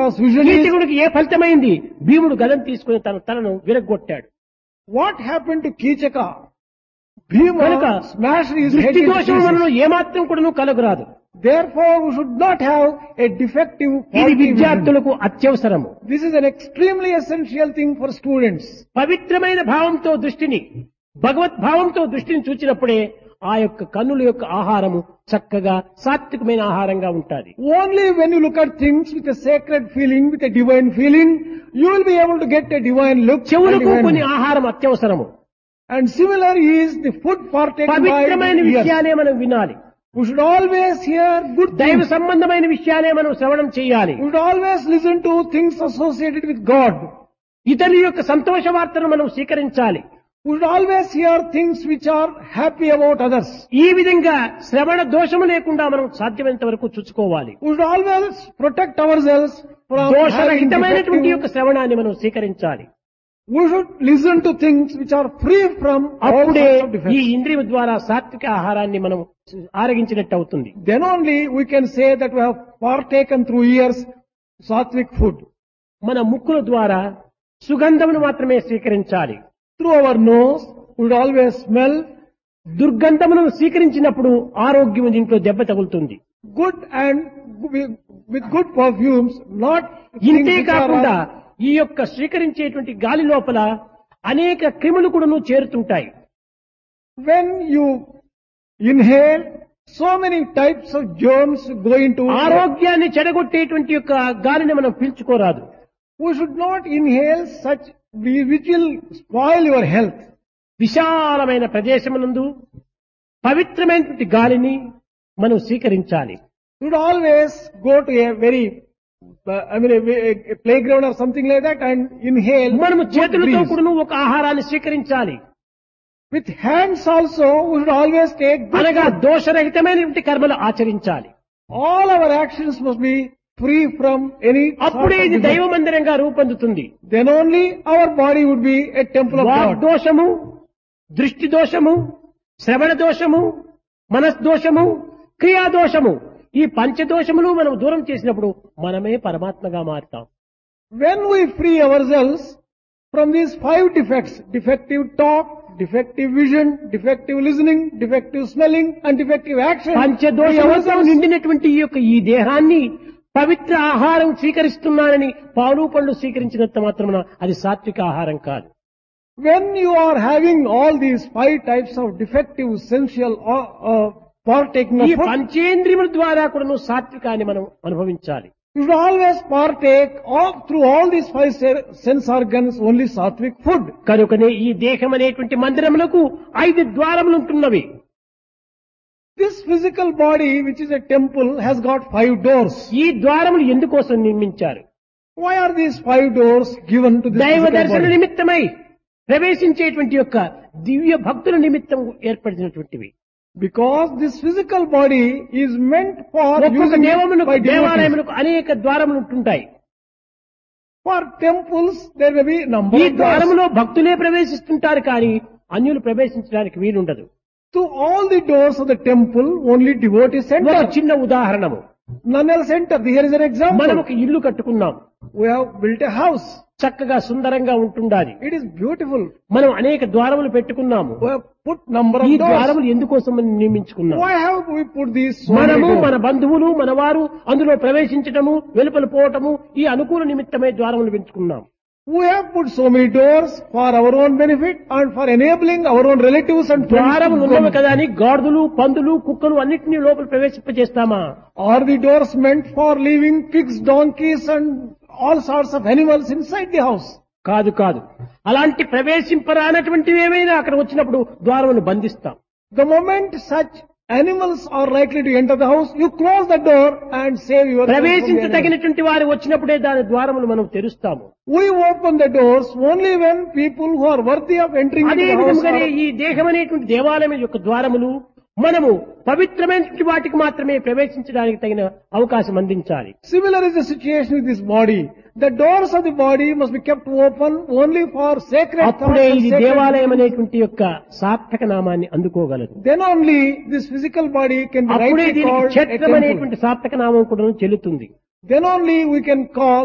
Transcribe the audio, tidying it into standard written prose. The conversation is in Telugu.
Kīchaka's vision is, కీచకుడికి ఏ ఫలితమైంది? భీముడు గదం తీసుకుని తన తలను విరగ్గొట్టాడు. what happened to Kīchaka? కనుక Bhima smashed his head దృష్టి into దోషం pieces. మనలో ఏమాత్రం కూడా కలుగురాదు. Therefore, we should not have a defective ఇది faulty vision. విద్యార్థులకు అత్యవసరము. This is an extremely essential thing for students. పవిత్రమైన భావంతో దృష్టిని, భగవత్ భావంతో దృష్టిని చూచినప్పుడే ఆ యొక్క కన్నుల యొక్క ఆహారము చక్కగా సాత్వికమైన ఆహారంగా ఉంటుంది. Only when you look at things with a sacred feeling, with a divine feeling, you will be able to get a divine look. and చెవులకు divine కొన్ని look. ఆహారం అత్యవసరము. And similar is the food partaken by పవిత్రమైన the ears. విషయాలే మనం వినాలి. We should always hear good దైవ things. సంబంధమైన విషయాలే మనం శ్రవణం చేయాలి. We should always listen to things associated with God. ఇతరుల యొక్క సంతోష వార్తను మనం స్వీకరించాలి. We should always hear things which are happy about others. ఈ విధంగా శ్రవణ దోషము లేకుండా మనం సాధ్యమైనంత వరకు చూసుకోవాలి. We should always protect ourselves from having దోషరహితమైనటువంటి యొక్క defective. శ్రవణాన్ని మనం స్వీకరించాలి. We should listen to things which are free from all అప్పుడే sorts of ఈ defects. ఇంద్రియం ద్వారా సాత్విక ఆహారాన్ని మనం ఆరగించినట్టు అవుతుంది. Then only we can say that we have partaken through ears sattvic food. మన ముక్కుల ద్వారా సుగంధమును మాత్రమే స్వీకరించాలి. Through our nose, we should always smell దుర్గంధమును స్వీకరించినప్పుడు ఆరోగ్యం దీంట్లో దెబ్బ తగులుతుంది. good and with good perfumes, not ఇంతే things which కాకుండా are. ఈ యొక్క స్వీకరించేటువంటి గాలి లోపల అనేక క్రిములు కూడాను చేరుతుంటాయి. When you inhale, so many types of germs go into. ఆరోగ్యాన్ని చెడగొట్టేటువంటి యొక్క గాలిని మనం పీల్చుకోరాదు. We should not inhale such which will spoil your health. విశాలమైన ప్రదేశమునందు పవిత్రమైనటువంటి గాలిని మనం స్వీకరించాలి. You should always go to a very, a playground or something like that and inhale. మనము good చేతులతో breeze. కూడాను ఒక ఆహారాన్ని స్వీకరించాలి. With hands also, we should always take good అనగా food. దోషరహితమైనటువంటి కర్మలు ఆచరించాలి. All our actions must be free from any sort అప్పుడే of ఇది defect. దైవ మందిరంగా రూపొందుతుంది. Then only our body would be a temple of God. వాగ్దోషము, దృష్టి దోషము, శ్రవణ దోషము, మనస్దోషము, క్రియాదోషము, ఈ పంచదోషములు మనం దూరం చేసినప్పుడు మనమే పరమాత్మగా మారుతాం. When we free ourselves from these 5 defects, defective talk, defective vision, defective listening, defective smelling and defective action, free పంచదోషములతో ourselves. నిండినటువంటి ఈ యొక్క ఈ దేహాన్ని పవిత్ర ఆహారం స్వీకరిస్తున్నానని పాలు పళ్ళు స్వీకరించినంత మాత్రమున అది సాత్విక ఆహారం కాదు. When you are having all these 5 types of defective sensual partaking ఈ of food, పంచేంద్రియముల ద్వారా కూడా సాత్వికాన్ని మనం అనుభవించాలి. you should always partake through all these 5 sense organs only sattvic food. కనుకనే ఈ దేహం అనేటువంటి మందిరములకు 5 ద్వారములు ఉంటున్నవి. This physical body, which is a temple, has got 5 doors. ఈ ద్వారములు ఎందుకోసం నిర్మించారు? Why are these 5 doors given to this దైవ physical దర్శన body? నిమిత్తమై ప్రవేశించేటువంటి యొక్క దివ్య భక్తుల నిమిత్తం ఏర్పడినటువంటివి. Because this physical body is meant for ఒక్కొక్క using it దేవములకు by devotees. దేవాలయములకు అనేక ద్వారములు ఉంటుంటాయి. For temples, there may be number ఈ of doors. ద్వారములో భక్తులే ప్రవేశిస్తుంటారు కానీ అన్యులు ప్రవేశించడానికి వీలుండదు. To all the doors of the temple, only devotees ఒక enter. చిన్న ఉదాహరణము, None else enter. Here is an మనం example. ఒక ఇల్లు కట్టుకున్నాం, We have built a house. చక్కగా సుందరంగా ఉంటుండాలి. It is beautiful. మనం అనేక ద్వారములు పెట్టుకున్నాము. We have put number ఈ of doors. ద్వారములు ఎందుకోసం నిర్మించుకున్నాం? Why have we put these so many మనము doors? మన బంధువులు మనవారు అందులో ప్రవేశించటము వెలుపల పోవటము ఈ అనుకూల నిమిత్తమై ద్వారములు పెంచుకున్నాం. We have put so many doors for our own benefit and for enabling our own relatives and friends. ద్వారములు to ఉన్నవి come. కదా అని గాడిదలు పందులు కుక్కలు అన్నిటినీ లోపల ప్రవేశింపజేస్తామా? Are the doors meant for leaving pigs, donkeys and all sorts of animals inside the house? కాదు కాదు. అలాంటి ప్రవేశింపరానటువంటివి ఏమైనా అక్కడ వచ్చినప్పుడు ద్వారమును బంధిస్తాం. The moment such animals are likely to enter the house, you close the door and save yourself from the animals. ప్రవేశించదగినటువంటి వారు వచ్చినప్పుడే దాని ద్వారములు మనం తెరుస్తాము. We open the doors only when people who are worthy of entering into అదే the house విధంగానే are. ఈ దేహం అనేటువంటి దేవాలయం యొక్క ద్వారములు మనము పవిత్రమైనటువంటి వాటికి మాత్రమే ప్రవేశించడానికి తగిన అవకాశం అందించాలి. Similar is the situation with this body. The doors of the body must be kept open only for sacred thoughts అప్పుడే and ఇది sacred దేవాలయం deeds. అనేటువంటి యొక్క సార్థక నామాన్ని అందుకోగలదు. Then only this physical body can be అప్పుడే rightly దీనికి called a క్షేత్రం temple. అనేటువంటి సార్థక నామం కూడా చెల్లుతుంది. Then only we can call